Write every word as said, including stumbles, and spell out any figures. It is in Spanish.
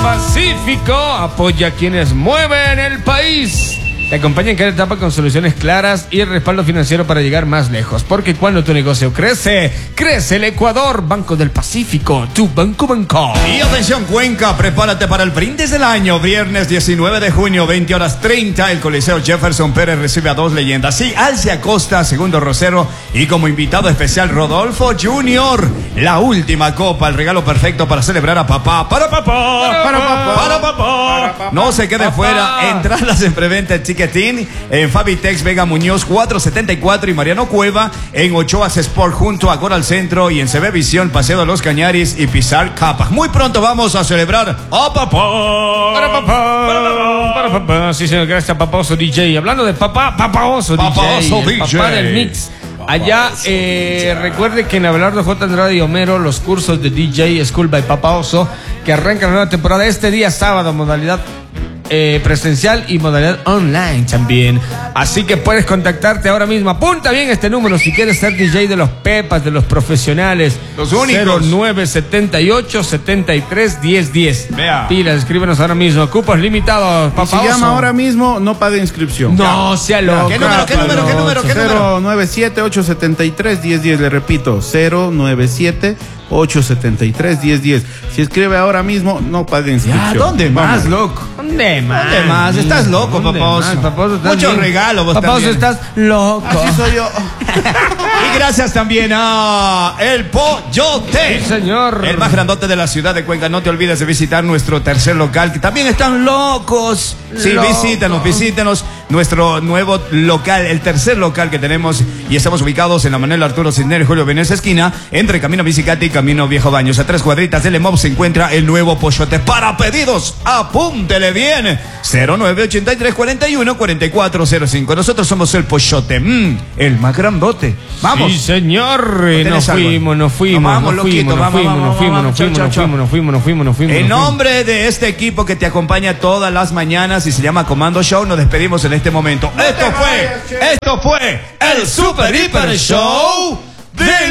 Pacífico apoya a quienes mueven el país. Te acompaña en cada etapa con soluciones claras y respaldo financiero para llegar más lejos. Porque cuando tu negocio crece, crece el Ecuador. Banco del Pacífico, tu banco banco. Y atención Cuenca, prepárate para el brindis del año. Viernes diecinueve de junio, veinte horas treinta. El Coliseo Jefferson Pérez recibe a dos leyendas. Sí, Alce Acosta, segundo Rosero. Y como invitado especial, Rodolfo Junior. La última copa, el regalo perfecto para celebrar a papá. Para papá. Para, para papá. Para papá. Para papá. No se quede papá. Fuera. Entradas en preventa en Ticketín, en Fabitex, Vega Muñoz cuatrocientos setenta y cuatro y Mariano Cueva, en Ochoas Sport junto a Coral Centro y en C B Visión, Paseo de los Cañaris y Pizar Capa. Muy pronto vamos a celebrar a papá. Para papá. Para, para papá. Sí, señor, gracias Papá Oso D J. Hablando de papá, Papá Oso papá D J. Oso D J. Papá del mix. Allá, eh, recuerde que en Abelardo J. Andrade y Homero, los cursos de D J School by Papá Oso, que arrancan la nueva temporada este día sábado, modalidad Eh, presencial y modalidad online también. Así que puedes contactarte ahora mismo. Apunta bien este número si quieres ser D J de los pepas, de los profesionales. Los únicos. cero nueve setenta y ocho, setenta y tres, diez diez. Vea. Pilas, escríbenos ahora mismo. Cupos limitados, Y Papá si Oso. llama ahora mismo, no pague inscripción. No, sea loco. ¿Qué número, qué número, qué número, qué número? cero nueve siete, ocho siete tres, diez diez, le repito, cero nueve siete, ocho siete tres, diez diez. Si escribe ahora mismo, no pague inscripción. Ya, ¿dónde más, Vamos. loco? ¿Dónde más? ¿Dónde más? Estás loco, ¿Dónde Papá Oso. más? Papá Oso, estás Mucho bien. regalo, vos Papá Oso, también. estás loco. Así soy yo. Y gracias también a El Pollote. Sí, señor. El más grandote de la ciudad de Cuenca. No te olvides de visitar nuestro tercer local, que también están locos. Sí, Loco. visítanos, visítanos. Nuestro nuevo local, el tercer local que tenemos. Y estamos ubicados en la Manuel Arturo Cisneros, Julio Venecia, esquina, entre Camino Bicicata y Camino Viejo Baños. A tres cuadritas del Emop se encuentra el nuevo Pollote. Para pedidos, apúntele bien. cero nueve ochenta y tres, cuarenta y uno, cuarenta y cuatro cero cinco. Nosotros somos el Pollote, mm, el más grandote. Vamos. Sí, señor. ¿No Nos tenés algo? fuimos, nos fuimos, No, vamos, nos fuimos, loquito, nos vamos, fuimos, vamos, nos fuimos, vamos, nos chau, fuimos, chau, nos chau. fuimos, nos fuimos, nos fuimos, nos fuimos. En nos fuimos. nombre de este equipo que te acompaña todas las mañanas y se llama Comando Show, nos despedimos en este momento. Esto fue, esto fue el Super Hiper Show de